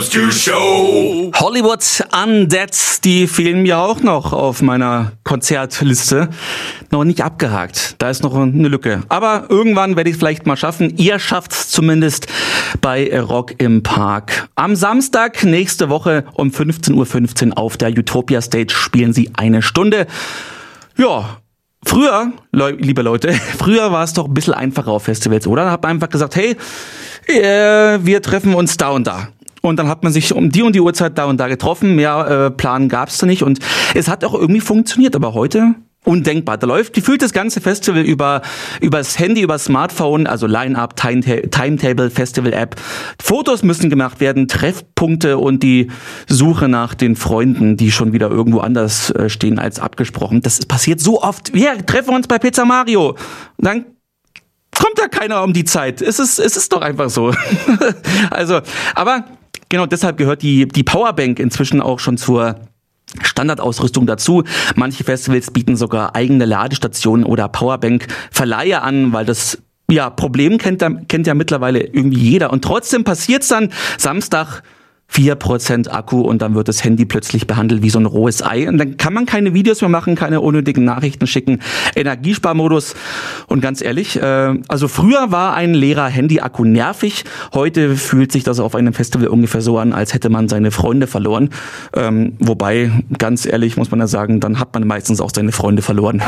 Show. Hollywood Undead, die fehlen mir auch noch auf meiner Konzertliste. Noch nicht abgehakt. Da ist noch eine Lücke. Aber irgendwann werde ich es vielleicht mal schaffen. Ihr schafft es zumindest bei Rock im Park. Am Samstag nächste Woche um 15:15 Uhr auf der Utopia Stage spielen sie eine Stunde. Ja. Früher, liebe Leute, früher war es doch ein bisschen einfacher auf Festivals, oder? Da hat man einfach gesagt, hey, wir treffen uns da und da. Und dann hat man sich um die und die Uhrzeit da und da getroffen. Mehr Plan gab's da nicht. Und es hat auch irgendwie funktioniert. Aber heute undenkbar. Da läuft gefühlt das ganze Festival übers Handy, übers Smartphone, also Line-Up, Timetable, Festival-App. Fotos müssen gemacht werden, Treffpunkte und die Suche nach den Freunden, die schon wieder irgendwo anders stehen als abgesprochen. Das passiert so oft. Wir treffen uns bei Pizza Mario. Dann kommt da keiner um die Zeit. Es ist doch einfach so. Also, aber genau deshalb gehört die Powerbank inzwischen auch schon zur Standardausrüstung dazu. Manche Festivals bieten sogar eigene Ladestationen oder Powerbank-Verleihe an, weil das Problem kennt ja mittlerweile irgendwie jeder. Und trotzdem passiert's dann Samstag 4% Akku und dann wird das Handy plötzlich behandelt wie so ein rohes Ei. Und dann kann man keine Videos mehr machen, keine unnötigen Nachrichten schicken. Energiesparmodus. Und ganz ehrlich, also früher war ein leerer Handy-Akku nervig. Heute fühlt sich das auf einem Festival ungefähr so an, als hätte man seine Freunde verloren. Wobei, ganz ehrlich, muss man ja sagen, dann hat man meistens auch seine Freunde verloren.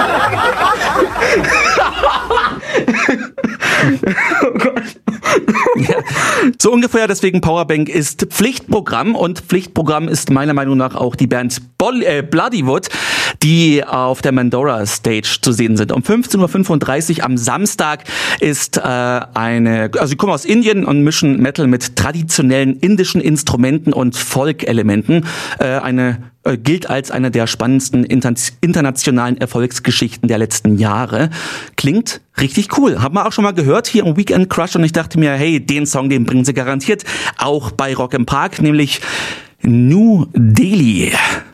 Oh Gott. Ja, so ungefähr, deswegen Powerbank ist Pflichtprogramm und Pflichtprogramm ist meiner Meinung nach auch die Band Bloodywood, die auf der Mandora Stage zu sehen sind. Um 15:35 Uhr am Samstag ist sie kommen aus Indien und mischen Metal mit traditionellen indischen Instrumenten und Folk-Elementen. Gilt als eine der spannendsten internationalen Erfolgsgeschichten der letzten Jahre. Klingt richtig cool. Haben wir auch schon mal gehört hier im Weekend Crush und ich dachte mir, hey, den Song, den bringen sie garantiert auch bei Rock im Park, nämlich New Delhi.